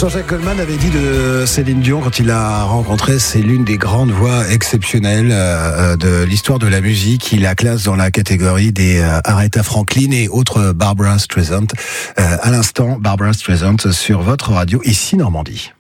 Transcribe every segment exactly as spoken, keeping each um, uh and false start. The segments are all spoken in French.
Jean-Jacques Goldman avait dit de Céline Dion quand il l'a rencontrée, c'est l'une des grandes voix exceptionnelles euh, de l'histoire de la musique. Il la classe dans la catégorie des euh, Aretha Franklin et autres Barbra Streisand. Euh, à l'instant, Barbra Streisand sur votre radio, ici Normandie.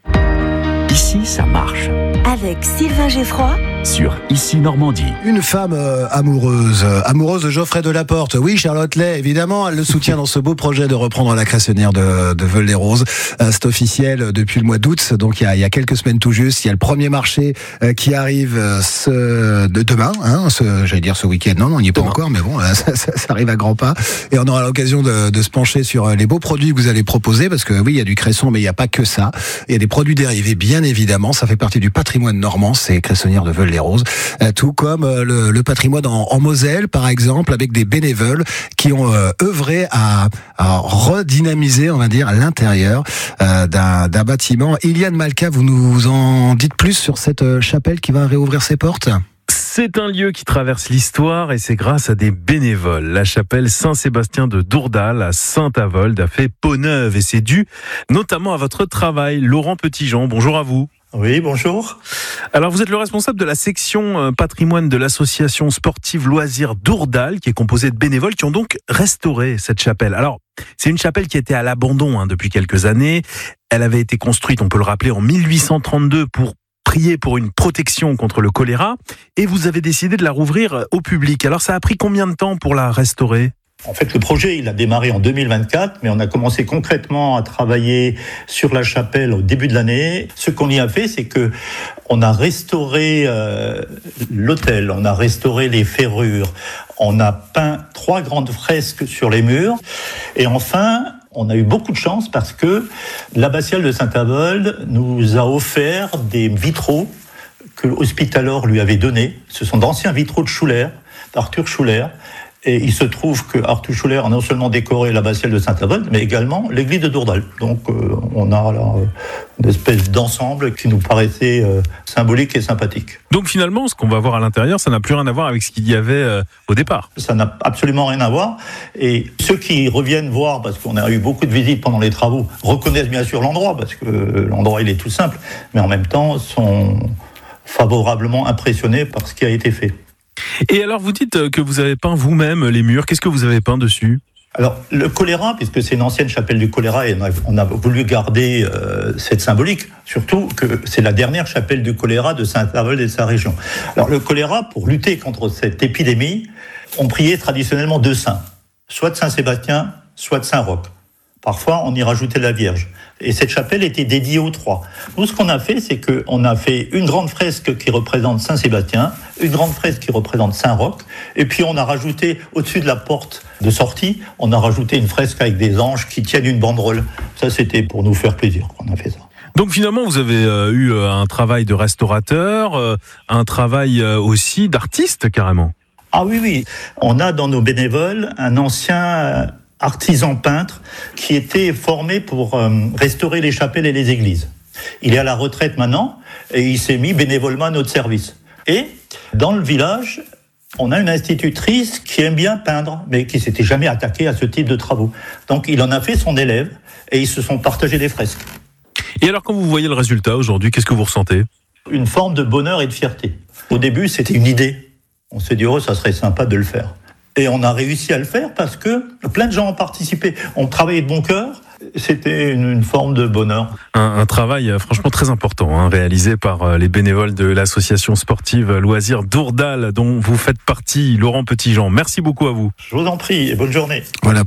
Ici, ça marche. Avec Sylvain Geffroy sur Ici Normandie. Une femme euh, amoureuse, euh, amoureuse de Geoffrey Delaporte. Oui, Charlotte Lay, évidemment, elle le soutient dans ce beau projet de reprendre La Cressonnière de, de Veul-les-Roses. Euh, c'est officiel depuis le mois d'août, donc il y a, il y a quelques semaines tout juste. Il y a le premier marché euh, qui arrive euh, ce, de demain, hein, ce, j'allais dire ce week-end. Non, non, on n'y est pas demain. Encore, mais bon, ça, ça, ça arrive à grands pas. Et on aura l'occasion de, de se pencher sur les beaux produits que vous allez proposer, parce que oui, il y a du cresson, mais il n'y a pas que ça. Il y a des produits dérivés, bien évidemment. Ça fait partie du patrimoine normand, c'est Cressonnière de Veul-les-Roses. Tout comme le, le patrimoine en, en Moselle, par exemple, avec des bénévoles qui ont euh, œuvré à, à redynamiser, on va dire, l'intérieur euh, d'un, d'un bâtiment. Iliane Malka, vous nous en dites plus sur cette chapelle qui va réouvrir ses portes ? C'est un lieu qui traverse l'histoire et c'est grâce à des bénévoles. La chapelle Saint-Sébastien de Dourdal à Saint-Avold a fait peau neuve et c'est dû notamment à votre travail. Laurent Petitjean, bonjour à vous. Oui, bonjour. Alors, vous êtes le responsable de la section patrimoine de l'association sportive loisirs Dourdal, qui est composée de bénévoles qui ont donc restauré cette chapelle. Alors, c'est une chapelle qui était à l'abandon hein, depuis quelques années. Elle avait été construite, on peut le rappeler, en mille huit cent trente-deux pour prier pour une protection contre le choléra. Et vous avez décidé de la rouvrir au public. Alors, ça a pris combien de temps pour la restaurer ? En fait, le projet, il a démarré en deux mille vingt-quatre, mais on a commencé concrètement à travailler sur la chapelle au début de l'année. Ce qu'on y a fait, c'est que on a restauré euh, l'autel, on a restauré les ferrures, on a peint trois grandes fresques sur les murs, et enfin, on a eu beaucoup de chance parce que l'abbatiale de Saint-Avold nous a offert des vitraux que l'Hospitalor lui avait donnés. Ce sont d'anciens vitraux de Schuller, d'Arthur Schuller. Et il se trouve que Arthur Schuller a non seulement décoré l'abbatiale de Saint-Avold, mais également l'église de Dourdal. Donc euh, on a là euh, une espèce d'ensemble qui nous paraissait euh, symbolique et sympathique. Donc finalement, ce qu'on va voir à l'intérieur, ça n'a plus rien à voir avec ce qu'il y avait euh, au départ. Ça n'a absolument rien à voir. Et ceux qui reviennent voir, parce qu'on a eu beaucoup de visites pendant les travaux, reconnaissent bien sûr l'endroit, parce que l'endroit il est tout simple, mais en même temps sont favorablement impressionnés par ce qui a été fait. Et alors, vous dites que vous avez peint vous-même les murs. Qu'est-ce que vous avez peint dessus ? Alors, le choléra, puisque c'est une ancienne chapelle du choléra, et on a, on a voulu garder euh, cette symbolique, surtout que c'est la dernière chapelle du choléra de Saint-Avold et de sa région. Alors, le choléra, pour lutter contre cette épidémie, on priait traditionnellement deux saints, soit de Saint-Sébastien, soit de Saint-Roch. Parfois, on y rajoutait la Vierge. Et cette chapelle était dédiée aux trois. Nous, ce qu'on a fait, c'est qu'on a fait une grande fresque qui représente Saint-Sébastien, une grande fresque qui représente Saint-Roch, et puis on a rajouté, au-dessus de la porte de sortie, on a rajouté une fresque avec des anges qui tiennent une banderole. Ça, c'était pour nous faire plaisir qu'on a fait ça. Donc finalement, vous avez euh, eu un travail de restaurateur, euh, un travail euh, aussi d'artiste, carrément. Ah oui, oui. On a dans nos bénévoles un ancien artisan peintre qui était formé pour euh, restaurer les chapelles et les églises. Il est à la retraite maintenant et il s'est mis bénévolement à notre service. Et dans le village, on a une institutrice qui aime bien peindre, mais qui s'était jamais attaquée à ce type de travaux. Donc il en a fait son élève et ils se sont partagés des fresques. Et alors quand vous voyez le résultat aujourd'hui, qu'est-ce que vous ressentez ? Une forme de bonheur et de fierté. Au début, c'était une idée. On s'est dit, oh, ça serait sympa de le faire. Et on a réussi à le faire parce que plein de gens ont participé, ont travaillé de bon cœur. C'était une, une forme de bonheur. Un, un travail franchement très important, hein, réalisé par les bénévoles de l'association sportive loisirs Dourdal, dont vous faites partie, Laurent Petitjean. Merci beaucoup à vous. Je vous en prie et bonne journée. Voilà.